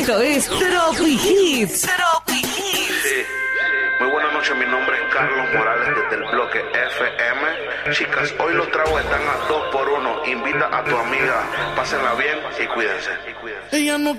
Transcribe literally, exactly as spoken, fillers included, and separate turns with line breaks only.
Esto es Tropi Hits.
Tropi Hits.
Sí. Muy buenas noches, mi nombre es Carlos Morales desde el bloque F M. Chicas, hoy los tragos están a dos por uno. Invita a tu amiga, pásenla bien y cuídense.
Ella no